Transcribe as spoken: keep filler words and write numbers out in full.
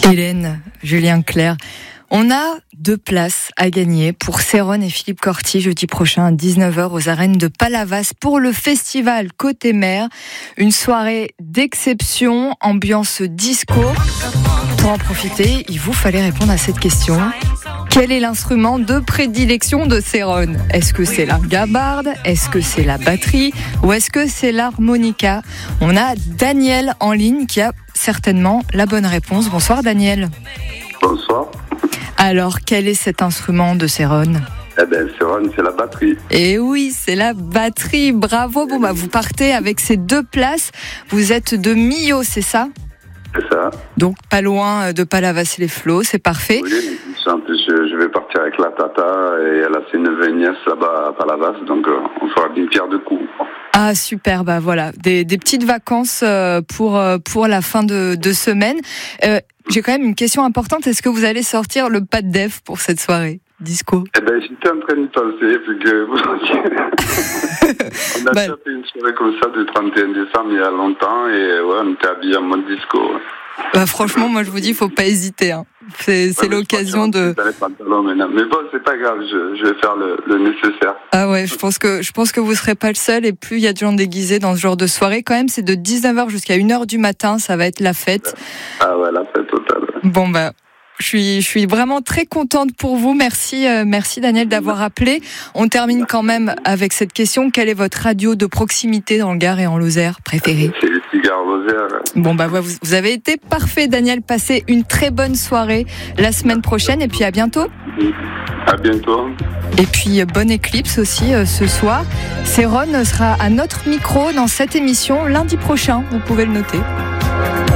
Hélène, Julien Clerc. On a deux places à gagner pour Céron et Philippe Corti jeudi prochain à dix-neuf heures aux arènes de Palavas pour le festival Côté Mer. Une soirée d'exception, ambiance disco. Pour en profiter, il vous fallait répondre à cette question. Quel est l'instrument de prédilection de Céron ? Est-ce que c'est la gabarde ? Est-ce que c'est la batterie ? Ou est-ce que c'est l'harmonica ? On a Daniel en ligne qui a certainement la bonne réponse. Bonsoir Daniel. Bonsoir. Alors, quel est cet instrument de Céron ? Eh bien, Céron, c'est la batterie. Et oui, c'est la batterie. Bravo. Bon, bah, vous partez avec ces deux places. Vous êtes de Millau, c'est ça ? C'est ça. Donc, pas loin de Palavas-les-Flots, c'est parfait. Oui, en plus, je, je vais partir avec la tata et elle a ses neveux et nièces là-bas à Palavas, donc euh, on fera une pierre de coups. Ah, super, bah voilà, des, des petites vacances euh, pour, euh, pour la fin de, de semaine. Euh, j'ai quand même une question importante, est-ce que vous allez sortir le pas de def pour cette soirée disco ? Eh ben, j'étais en train de penser, vu que on a bah, déjà fait une soirée comme ça du trente et un décembre il y a longtemps et ouais, on était habillés en mode disco. Bah, franchement, moi je vous dis, il faut pas hésiter. Hein. C'est, c'est ouais, l'occasion de. Mais bon, c'est pas grave, je, je vais faire le, le nécessaire. Ah ouais, je pense que je pense que vous serez pas le seul. Et plus il y a de gens déguisés dans ce genre de soirée, quand même, c'est de dix-neuf heures jusqu'à une heure du matin. Ça va être la fête. Ah ouais, la fête totale. Bon bah. Je suis, je suis vraiment très contente pour vous. Merci, euh, merci Daniel d'avoir appelé. On termine quand même avec cette question. Quelle est votre radio de proximité dans le Gard et en Lozère préférée ? C'est les cigares Lozère. Bon bah vous, vous avez été parfait Daniel. Passez une très bonne soirée la semaine prochaine et puis à bientôt. À bientôt. Et puis bonne éclipse aussi euh, ce soir. Céron sera à notre micro dans cette émission lundi prochain. Vous pouvez le noter.